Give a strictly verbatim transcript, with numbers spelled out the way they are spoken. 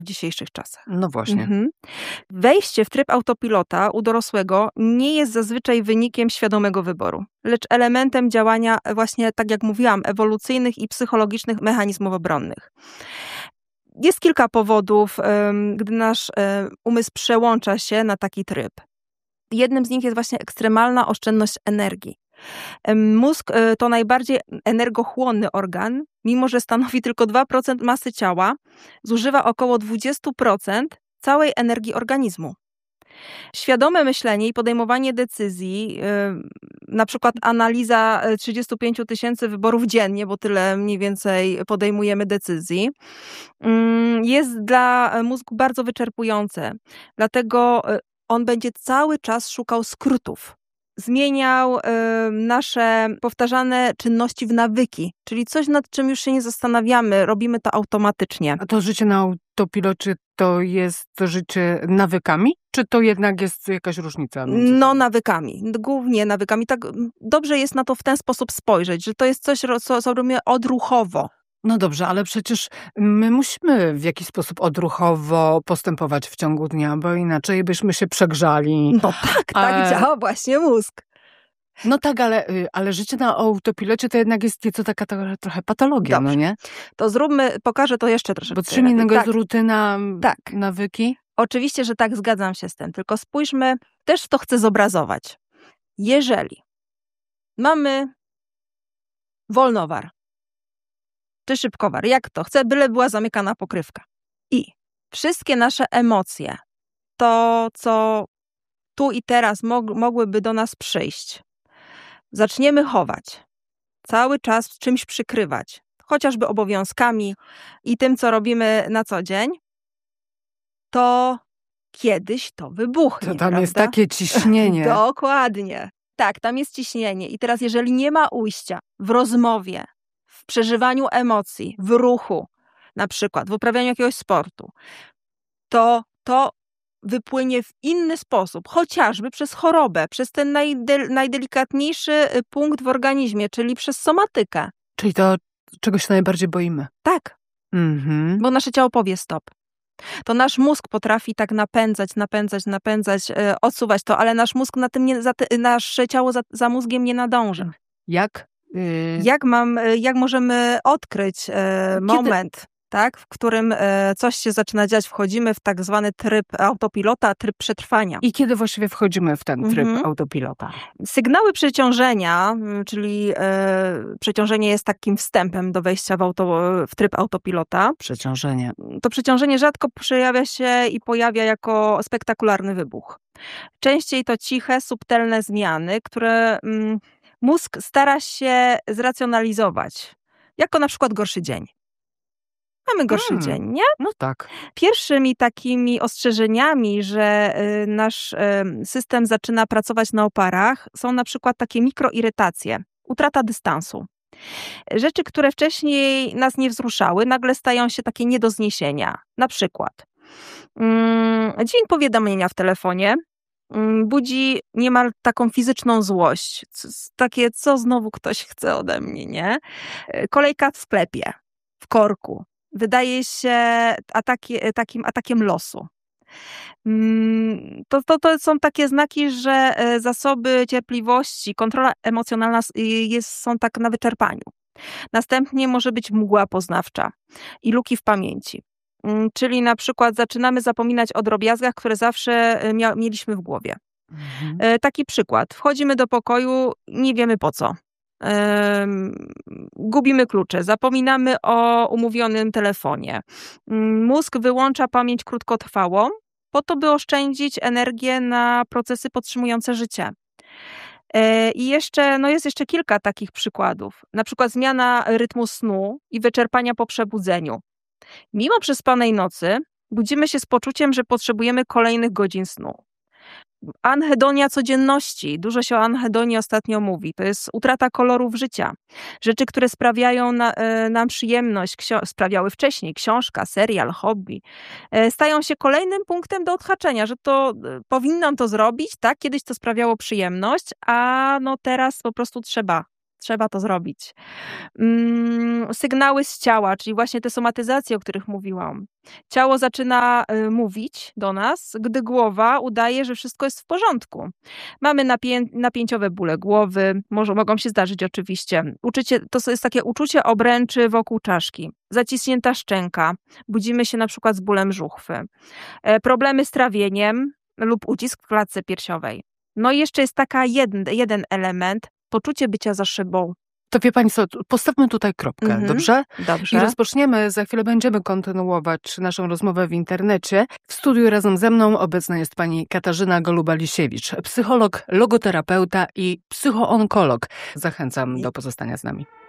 w dzisiejszych czasach. No właśnie. Mhm. Wejście w tryb autopilota u dorosłego nie jest zazwyczaj wynikiem świadomego wyboru, lecz elementem działania właśnie, tak jak mówiłam, ewolucyjnych i psychologicznych mechanizmów obronnych. Jest kilka powodów, gdy nasz umysł przełącza się na taki tryb. Jednym z nich jest właśnie ekstremalna oszczędność energii. Mózg to najbardziej energochłonny organ, mimo że stanowi tylko dwa procent masy ciała, zużywa około dwadzieścia procent całej energii organizmu. Świadome myślenie i podejmowanie decyzji, na przykład analiza trzydzieści pięć tysięcy wyborów dziennie, bo tyle mniej więcej podejmujemy decyzji, jest dla mózgu bardzo wyczerpujące. Dlatego on będzie cały czas szukał skrótów. Zmieniał y, nasze powtarzane czynności w nawyki, czyli coś, nad czym już się nie zastanawiamy, robimy to automatycznie. A to życie na autopilocie to jest to życie nawykami, czy to jednak jest jakaś różnica? No nawykami, głównie nawykami. Tak dobrze jest na to w ten sposób spojrzeć, że to jest coś, co, co robimy odruchowo. No dobrze, ale przecież my musimy w jakiś sposób odruchowo postępować w ciągu dnia, bo inaczej byśmy się przegrzali. No tak, tak A... działa właśnie mózg. No tak, ale, ale życie na autopilocie to jednak jest nieco taka to, trochę patologia, Dobrze. no nie? To zróbmy, pokażę to jeszcze troszeczkę. Bo czym innego tak. jest rutyna, tak. nawyki? Oczywiście, że tak, zgadzam się z tym, tylko spójrzmy, też to chcę zobrazować. Jeżeli mamy wolnowar, czy szybkowar, jak to chcę, byle była zamykana pokrywka. I wszystkie nasze emocje, to co tu i teraz mog- mogłyby do nas przyjść, zaczniemy chować, cały czas czymś przykrywać, chociażby obowiązkami i tym, co robimy na co dzień, to kiedyś to wybuchnie. To tam prawda? jest takie ciśnienie. Dokładnie. Tak, tam jest ciśnienie. I teraz jeżeli nie ma ujścia w rozmowie, w przeżywaniu emocji, w ruchu, na przykład w uprawianiu jakiegoś sportu, to to wypłynie w inny sposób, chociażby przez chorobę, przez ten najde- najdelikatniejszy punkt w organizmie, czyli przez somatykę. Czyli to, czego się najbardziej boimy. Tak, Mhm. bo nasze ciało powie stop. To nasz mózg potrafi tak napędzać, napędzać, napędzać, yy, odsuwać to, ale nasz mózg na tym nie, za te, nasze ciało za, za mózgiem nie nadąży. Jak? Yy... Jak mam, jak możemy odkryć yy, moment, tak, w którym e, coś się zaczyna dziać, wchodzimy w tak zwany tryb autopilota, tryb przetrwania. I kiedy właściwie wchodzimy w ten tryb Mhm. autopilota? Sygnały przeciążenia, czyli e, przeciążenie jest takim wstępem do wejścia w, auto, w tryb autopilota. Przeciążenie. To przeciążenie rzadko przejawia się i pojawia jako spektakularny wybuch. Częściej to ciche, subtelne zmiany, które mm, mózg stara się zracjonalizować, jako na przykład gorszy dzień. Mamy gorszy Hmm. dzień, nie? No tak. Pierwszymi takimi ostrzeżeniami, że nasz system zaczyna pracować na oparach, są na przykład takie mikroirytacje, utrata dystansu. Rzeczy, które wcześniej nas nie wzruszały, nagle stają się takie nie do zniesienia. Na przykład mm, dźwięk powiadomienia w telefonie mm, budzi niemal taką fizyczną złość. C- takie, co znowu ktoś chce ode mnie, nie? Kolejka w sklepie, w korku. Wydaje się ataki, takim atakiem losu. To, to, to są takie znaki, że zasoby cierpliwości, kontrola emocjonalna jest, są tak na wyczerpaniu. Następnie może być mgła poznawcza i luki w pamięci. Czyli na przykład zaczynamy zapominać o drobiazgach, które zawsze mia- mieliśmy w głowie. Mhm. Taki przykład. Wchodzimy do pokoju, nie wiemy po co. Gubimy klucze, zapominamy o umówionym telefonie. Mózg wyłącza pamięć krótkotrwałą po to, by oszczędzić energię na procesy podtrzymujące życie. I jeszcze, no jest jeszcze kilka takich przykładów. Na przykład zmiana rytmu snu i wyczerpania po przebudzeniu. Mimo przespanej nocy budzimy się z poczuciem, że potrzebujemy kolejnych godzin snu. Anhedonia codzienności. Dużo się o anhedonii ostatnio mówi. To jest utrata kolorów życia. Rzeczy, które sprawiają na, e, nam przyjemność, ksio- sprawiały wcześniej, książka, serial, hobby, e, stają się kolejnym punktem do odhaczenia, że to e, powinnam to zrobić, tak? Kiedyś to sprawiało przyjemność, a no teraz po prostu trzeba Trzeba to zrobić. Mm, sygnały z ciała, czyli właśnie te somatyzacje, o których mówiłam. Ciało zaczyna y, mówić do nas, gdy głowa udaje, że wszystko jest w porządku. Mamy napię- napięciowe bóle głowy, może, mogą się zdarzyć oczywiście. Uczucie, to jest takie uczucie obręczy wokół czaszki. Zaciśnięta szczęka. Budzimy się na przykład z bólem żuchwy. E, problemy z trawieniem lub ucisk w klatce piersiowej. No i jeszcze jest taka jeden, jeden element, poczucie bycia za szybą. To wie pani co, postawmy tutaj kropkę, Mhm. dobrze? Dobrze. I rozpoczniemy, za chwilę będziemy kontynuować naszą rozmowę w internecie. W studiu razem ze mną obecna jest pani Katarzyna Goluba-Lisiewicz, psycholog, logoterapeuta i psychoonkolog. Zachęcam do pozostania z nami.